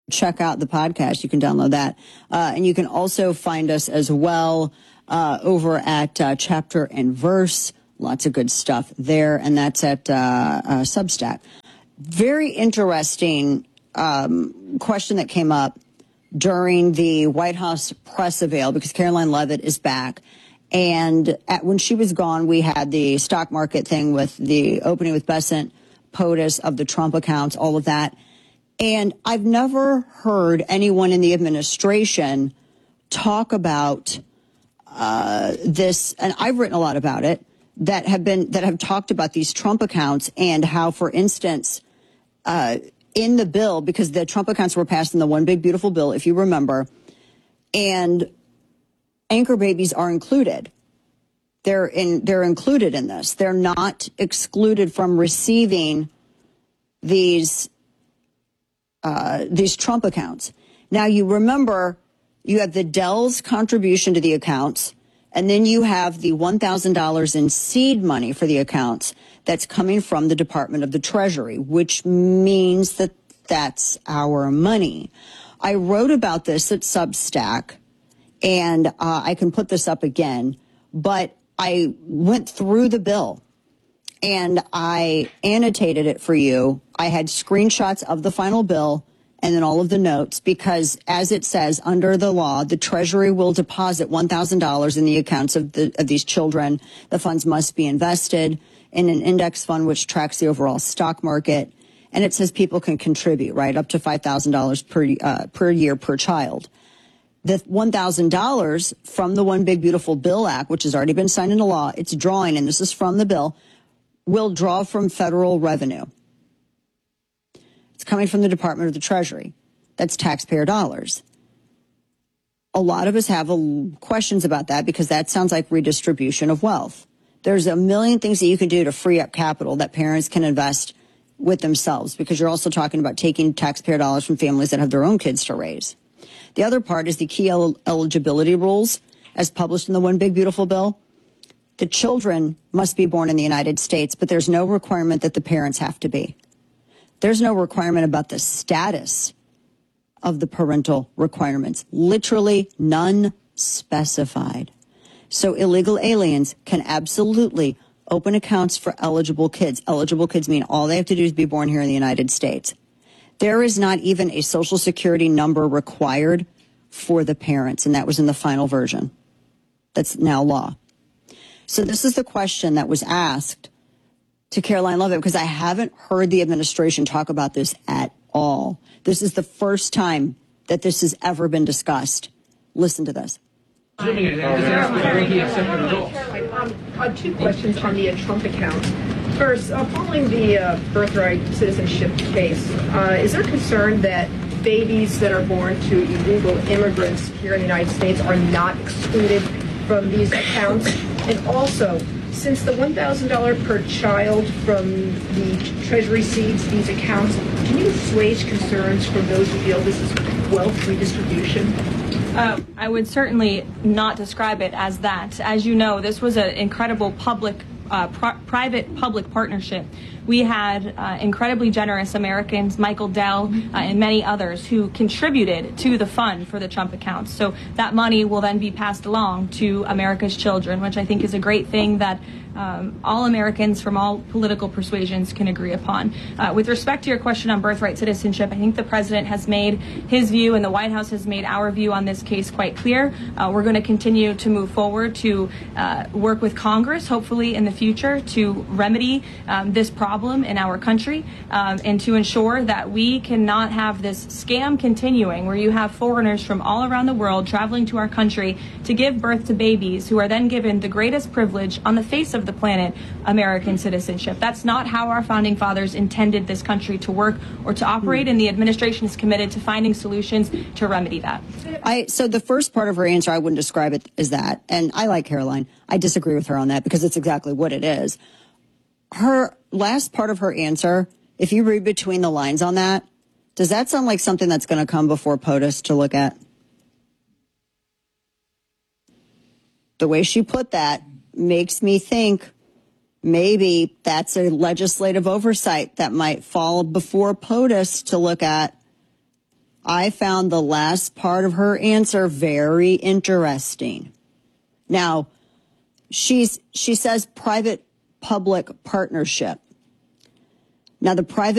check out the podcast. You can download that. And you can also find us as well over at Chapter and Verse. Lots of good stuff there. And that's at Substack. Very interesting question that came up during the White House press avail, because Karoline Leavitt is back. And when she was gone, we had the stock market thing with the opening with Bessent, POTUS, of the Trump accounts, all of that. And I've never heard anyone in the administration talk about this, and I've written a lot about it, that have talked about these Trump accounts and how, for instance, in the bill, because the Trump accounts were passed in the One Big Beautiful Bill, if you remember, and anchor babies are included. They're included in this. They're not excluded from receiving these Trump accounts. Now, you remember, you have the Dell's contribution to the accounts, and then you have the $1,000 in seed money for the accounts that's coming from the Department of the Treasury, which means that that's our money. I wrote about this at Substack, and I can put this up again, but I went through the bill and I annotated it for you. I had screenshots of the final bill and then all of the notes, because as it says, under the law, the Treasury will deposit $1,000 in the accounts of these children. The funds must be invested in an index fund which tracks the overall stock market. And it says people can contribute, right, up to $5,000 per year per child. The $1,000 from the One Big Beautiful Bill Act, which has already been signed into law, it's drawing, and this is from the bill, will draw from federal revenue. It's coming from the Department of the Treasury. That's taxpayer dollars. A lot of us have questions about that, because that sounds like redistribution of wealth. There's a million things that you can do to free up capital that parents can invest with themselves, because you're also talking about taking taxpayer dollars from families that have their own kids to raise. The other part is the key eligibility rules as published in the One Big Beautiful Bill. The children must be born in the United States, but there's no requirement that the parents have to be. There's no requirement about the status of the parental requirements. Literally none specified. So illegal aliens can absolutely open accounts for eligible kids. Eligible kids mean all they have to do is be born here in the United States. There is not even a Social Security number required for the parents, and that was in the final version. That's now law. So this is the question that was asked to Karoline Leavitt, because I haven't heard the administration talk about this at all. This is the first time that this has ever been discussed. Listen to this. Two questions on the Trump account. First, following the birthright citizenship case, is there concern that babies that are born to illegal immigrants here in the United States are not excluded from these accounts? And also, since the $1,000 per child from the Treasury seeds these accounts, can you assuage concerns from those who feel this is wealth redistribution? I would certainly not describe it as that. As you know, this was an incredible private-public partnership. We had incredibly generous Americans, Michael Dell and many others, who contributed to the fund for the Trump accounts. So that money will then be passed along to America's children, which I think is a great thing that all Americans from all political persuasions can agree upon. With respect to your question on birthright citizenship, I think the president has made his view and the White House has made our view on this case quite clear. We're going to continue to move forward to work with Congress, hopefully in the future, to remedy this problem in our country and to ensure that we cannot have this scam continuing where you have foreigners from all around the world traveling to our country to give birth to babies who are then given the greatest privilege on the face of the planet, American citizenship. That's not how our founding fathers intended this country to work or to operate, and the administration is committed to finding solutions to remedy that. So the first part of her answer, I wouldn't describe it as that. And I like Karoline. I disagree with her on that because it's exactly what it is. Her last part of her answer, if you read between the lines on that, does that sound like something that's going to come before POTUS to look at? The way she put that makes me think maybe that's a legislative oversight that might fall before POTUS to look at. I found the last part of her answer very interesting. Now, she says private-public partnership. Now, the private